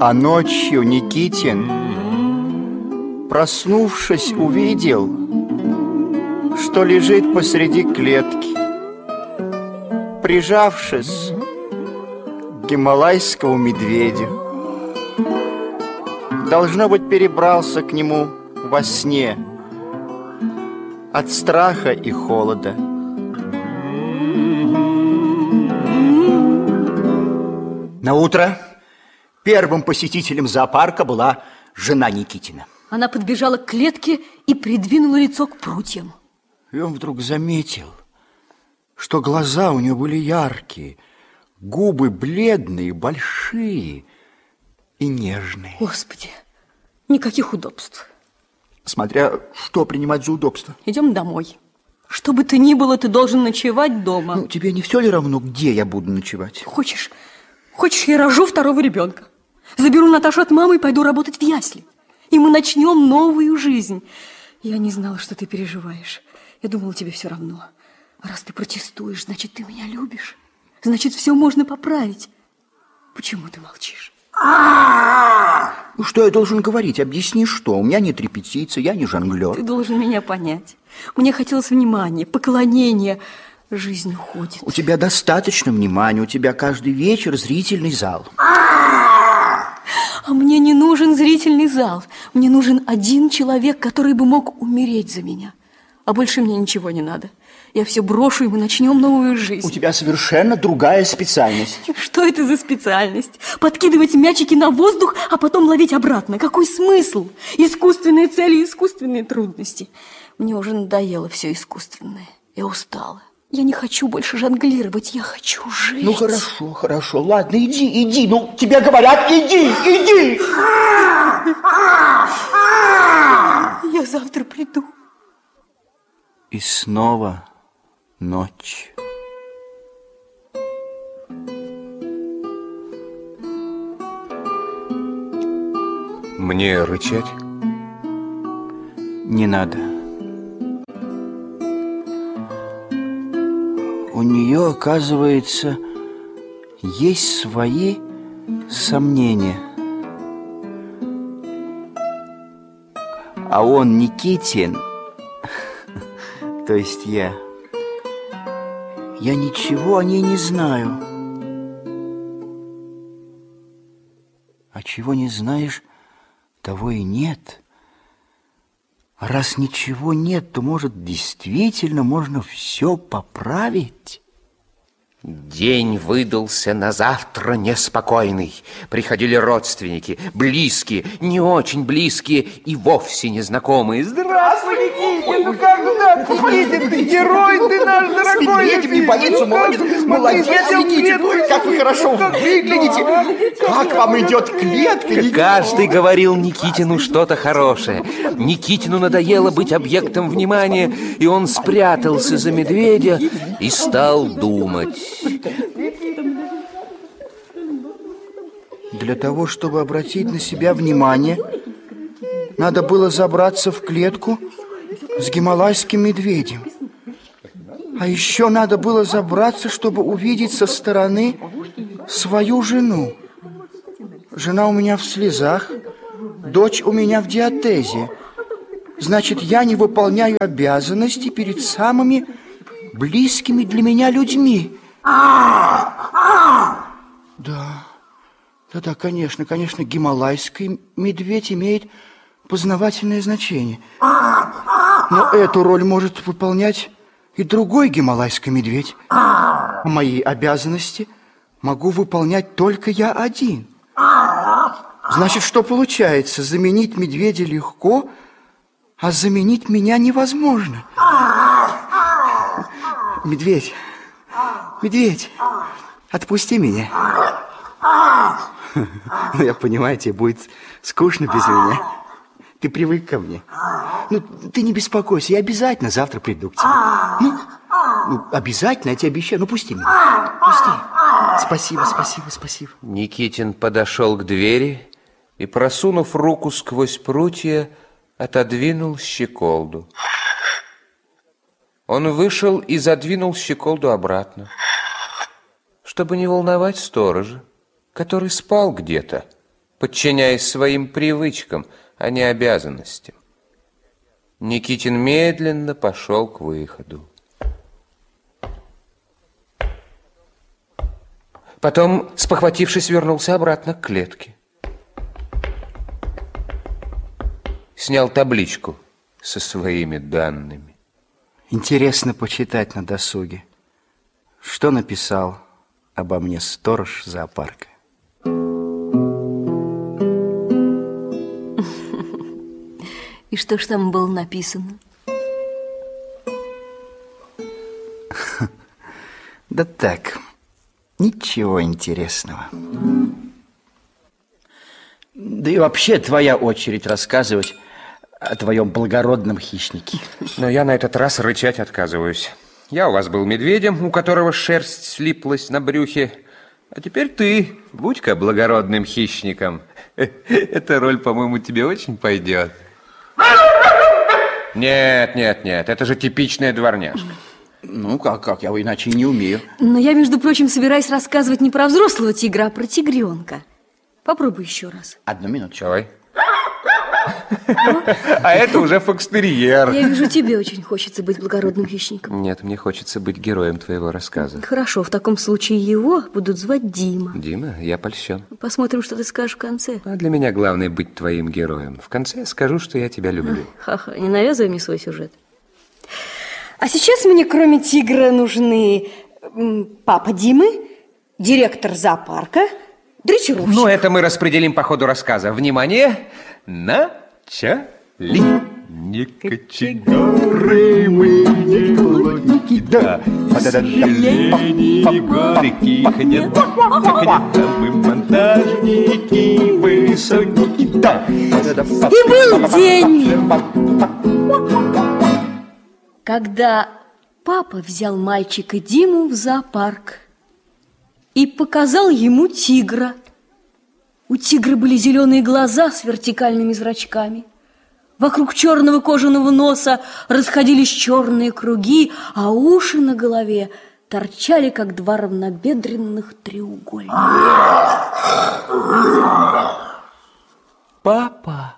А ночью Никитин, проснувшись, увидел, что лежит посреди клетки, прижавшись к гималайскому медведю. Должно быть, перебрался к нему во сне от страха и холода. Наутро первым посетителем зоопарка была жена Никитина. Она подбежала к клетке и придвинула лицо к прутьям. И он вдруг заметил, что глаза у нее были яркие, губы бледные, большие и нежные. Господи, никаких удобств. Смотря что принимать за удобство. Идем домой. Что бы ты ни было, ты должен ночевать дома. Ну, тебе не все ли равно, где я буду ночевать? Хочешь, я рожу второго ребенка. Заберу Наташу от мамы и пойду работать в ясли. И мы начнем новую жизнь. Я не знала, что ты переживаешь. Я думала, тебе все равно. А раз ты протестуешь, значит, ты меня любишь. Значит, все можно поправить. Почему ты молчишь? Ну, что я должен говорить? Объясни, что? У меня нет репетиции, я не жонглер. Ты должен меня понять. Мне хотелось внимания, поклонения. Жизнь уходит. У тебя достаточно внимания, у тебя каждый вечер зрительный зал. А мне не нужен зрительный зал. Мне нужен один человек, который бы мог умереть за меня. А больше мне ничего не надо. Я все брошу, и мы начнем новую жизнь. У тебя совершенно другая специальность. Что это за специальность? Подкидывать мячики на воздух, а потом ловить обратно. Какой смысл? Искусственные цели, искусственные трудности. Мне уже надоело все искусственное. Я устала. Я не хочу больше жонглировать, я хочу жить. Ну, хорошо, ладно, иди. Ну, тебе говорят, иди. Я завтра приду. И снова ночь. Мне рычать? Не надо. У нее, оказывается, есть свои сомнения. А он, Никитин, то есть я ничего о ней не знаю. А чего не знаешь, того и нет. А раз ничего нет, то, может, действительно можно все поправить? День выдался на завтра неспокойный. Приходили родственники, близкие, не очень близкие и вовсе незнакомые. Здравствуй, Никитин! Ну как же так? Никитин, ты герой, ты наш дорогой! С медведем не боится, молодец, Никитин! Ой, как вы хорошо выглядите! Как вам идет клетка, Никитин? Каждый говорил Никитину что-то хорошее. Никитину надоело быть объектом внимания, и он спрятался за медведя и стал думать. Для того, чтобы обратить на себя внимание, надо было забраться в клетку с гималайским медведем. А еще надо было забраться, чтобы увидеть со стороны свою жену. Жена у меня в слезах, дочь у меня в диатезе. Значит, я не выполняю обязанности перед самыми близкими для меня людьми. Да, конечно, гималайский медведь имеет познавательное значение. Но эту роль может выполнять и другой гималайский медведь. Мои обязанности могу выполнять только я один. Значит, что получается? Заменить медведя легко, а заменить меня невозможно. Медведь, отпусти меня. Ну, я понимаю, тебе будет скучно без меня. Ты привык ко мне. Ну, ты не беспокойся, я обязательно завтра приду к тебе. Ну, обязательно, я тебе обещаю. Ну, пусти меня, пусти. Спасибо. Никитин подошел к двери и, просунув руку сквозь прутья, отодвинул щеколду. Он вышел и задвинул щеколду обратно, чтобы не волновать сторожа, который спал где-то подчиняясь своим привычкам, а не обязанностям. Никитин медленно пошел к выходу. Потом, спохватившись, вернулся обратно к клетке. Снял табличку со своими данными. Интересно почитать на досуге, что написал обо мне сторож зоопарка. И что ж там было написано? Да так, ничего интересного. Да и вообще твоя очередь рассказывать о твоем благородном хищнике. Но я на этот раз рычать отказываюсь. Я у вас был медведем, у которого шерсть слиплась на брюхе. А теперь ты, будь-ка благородным хищником. Эта роль, по-моему, тебе очень пойдет. Нет, это же типичная дворняжка. Ну, как, я иначе не умею. Но я, между прочим, собираюсь рассказывать не про взрослого тигра, а про тигренка. Попробуй еще раз. Одну минуточку. Давай. А это уже фокстерьер. Я вижу, тебе очень хочется быть благородным хищником. Нет, мне хочется быть героем твоего рассказа. Хорошо, в таком случае его будут звать Дима. Дима, я польщен. Посмотрим, что ты скажешь в конце. А для меня главное быть твоим героем. В конце я скажу, что я тебя люблю. Ха-ха, не навязывай мне свой сюжет. А сейчас мне, кроме тигра, нужны папа Димы, директор зоопарка, дрессировщик. Ну, это мы распределим по ходу рассказа. Внимание! Начали! Не кочегары мы, не плотники, да. Сожалений горьких нет. Мы монтажники, высотники, да. И был день, когда папа взял мальчика Диму в зоопарк и показал ему тигра. У тигра были зеленые глаза с вертикальными зрачками. Вокруг черного кожаного носа расходились черные круги, а уши на голове торчали, как два равнобедренных треугольника. Папа,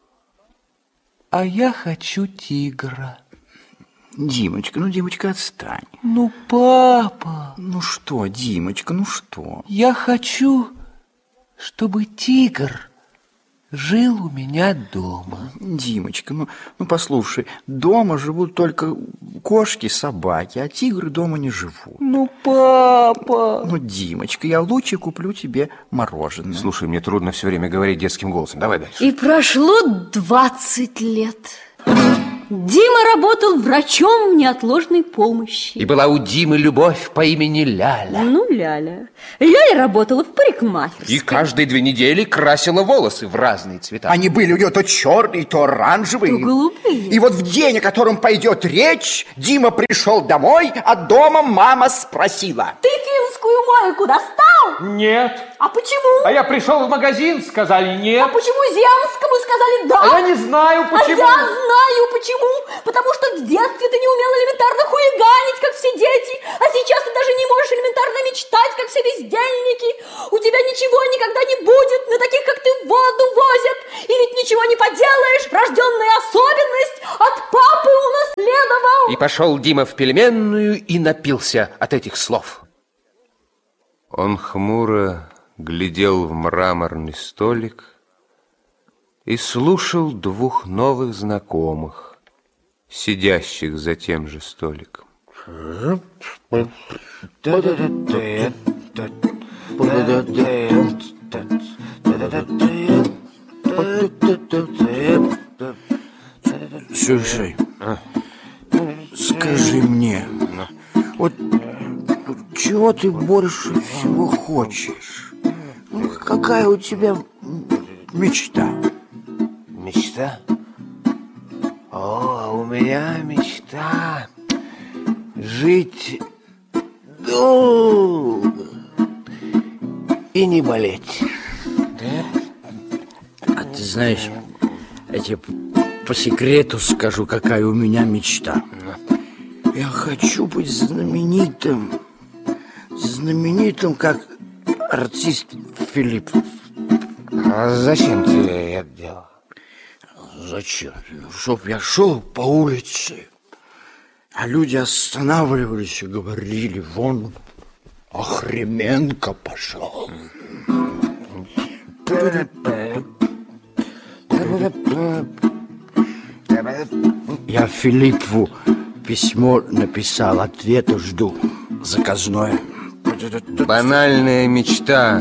а я хочу тигра. Димочка, отстань. Ну, папа. Ну что, Димочка, ну что? Я хочу, чтобы тигр жил у меня дома. Димочка, ну послушай, дома живут только кошки, собаки, а тигры дома не живут. Ну, папа. Ну, Димочка, я лучше куплю тебе мороженое. Слушай, мне трудно все время говорить детским голосом. Давай дальше. И прошло 20 лет. Дима работал врачом неотложной помощи. И была у Димы любовь по имени Ляля. Ну, Ляля. Ляля работала в парикмахерской. И каждые 2 недели красила волосы в разные цвета. Они были у нее то черные, то оранжевые. То голубые. И вот в день, о котором пойдет речь, Дима пришел домой, а дома мама спросила: Ты финскую майку достал? Нет. А почему? А я пришел в магазин, сказали нет. А почему земскому сказали да? А я не знаю, почему. А я знаю почему. Потому что в детстве ты не умел элементарно хулиганить, как все дети. А сейчас ты даже не можешь элементарно мечтать, как все бездельники. У тебя ничего никогда не будет. На таких, как ты, воду возят. И ведь ничего не поделаешь. Врожденная особенность от папы унаследовал. И пошел Дима в пельменную и напился от этих слов. Он хмуро глядел в мраморный столик и слушал 2 новых знакомых, сидящих за тем же столиком. Слушай, скажи мне, вот чего ты больше всего хочешь? Какая у тебя мечта? Мечта? О, у меня мечта жить долго и не болеть. А ты знаешь, я тебе по секрету скажу, какая у меня мечта. Я хочу быть знаменитым, как артист Филиппов. А зачем тебе это дело? Зачем? Чтоб я шел по улице, а люди останавливались и говорили: вон Охременко пошел. Я Филиппу письмо написал, ответа жду. Заказное. Банальная мечта.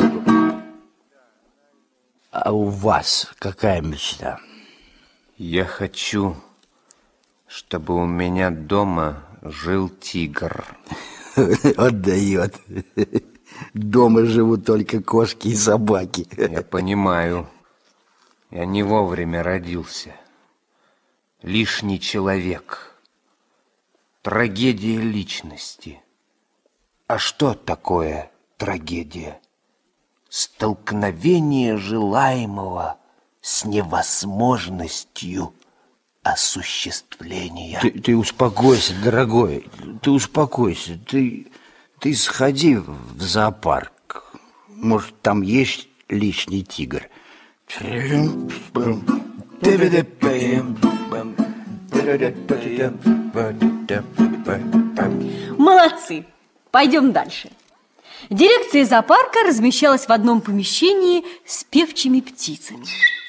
А у вас какая мечта? Я хочу, чтобы у меня дома жил тигр. Отдает. Дома живут только кошки и собаки. Я понимаю. Я не вовремя родился. Лишний человек. Трагедия личности. А что такое трагедия? Столкновение желаемого с невозможностью осуществления. Ты успокойся, дорогой. Ты успокойся. Ты сходи в зоопарк. Может, там есть лишний тигр. Молодцы! Пойдем дальше. Дирекция зоопарка размещалась в одном помещении с певчими птицами.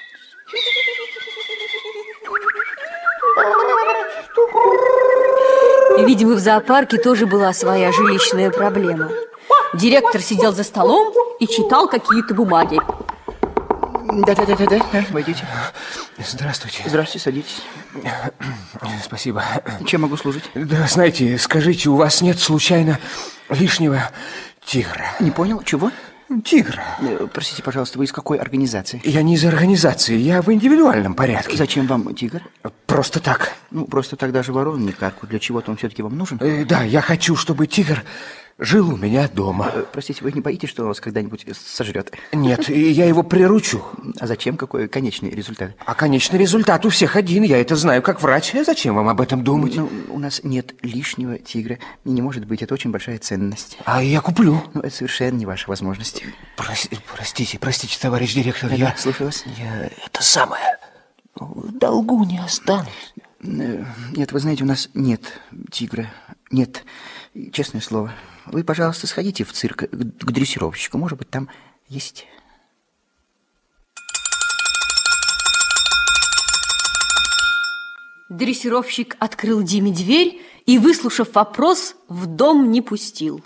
Видимо, в зоопарке тоже была своя жилищная проблема. Директор сидел за столом и читал какие-то бумаги. Да, войдите. Здравствуйте. Здравствуйте, садитесь. Спасибо. Чем могу служить? Да, знаете, скажите, у вас нет случайно лишнего тигра? Не понял, чего? Тигра. Простите, пожалуйста, вы из какой организации? Я не из организации, я в индивидуальном порядке. Зачем вам тигр? Просто так. Ну, просто так даже ворон не каркают. Для чего-то он все-таки вам нужен? Да, я хочу, чтобы тигр жил у меня дома. Простите, вы не боитесь, что он вас когда-нибудь сожрет? Нет, я его приручу. А зачем? Какой конечный результат? А конечный результат у всех один, я это знаю как врач. А зачем вам об этом думать? Ну, у нас нет лишнего тигра. И не может быть, это очень большая ценность. А я куплю. Ну, это совершенно не ваша возможность. Простите, товарищ директор. Я слушаю вас. Я это самое, в долгу не останусь. Нет, вы знаете, у нас нет тигра. Нет, честное слово. Вы, пожалуйста, сходите в цирк к дрессировщику. Может быть, там есть. Дрессировщик открыл Диме дверь и, выслушав вопрос, в дом не пустил.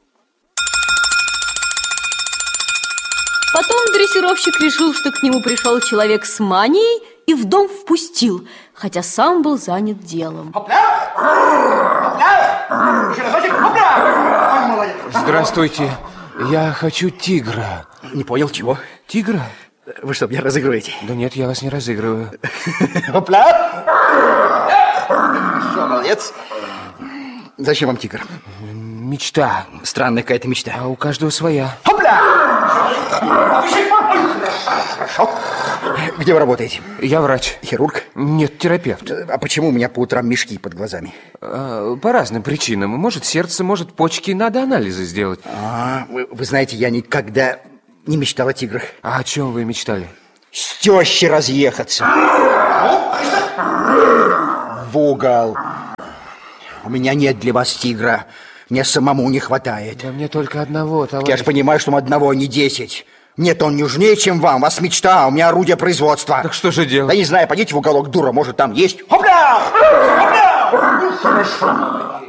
Потом дрессировщик решил, что к нему пришел человек с манией, и в дом впустил, хотя сам был занят делом. Здравствуйте, я хочу тигра. Не понял, чего? Тигра? Вы что, меня разыгрываете? Да нет, я вас не разыгрываю. Хопля! Все, молодец. Зачем вам тигр? Мечта. Странная какая-то мечта. А у каждого своя. Хопля! Где вы работаете? Я врач. Хирург? Нет, терапевт. А почему у меня по утрам мешки под глазами? По разным причинам. Может, сердце, может, почки. Надо анализы сделать. Вы знаете, я никогда не мечтал о тиграх. А о чем вы мечтали? С тещей разъехаться. В угол. У меня нет для вас тигра. Мне самому не хватает. Да мне только одного, товарищ. Я же понимаю, что одного, не 10. Нет, он нужнее, чем вам. У вас мечта, а у меня орудие производства. Так что же делать? Да не знаю, пойдите в уголок, дура, может, там есть. Хопля! Хопля! Хорошо.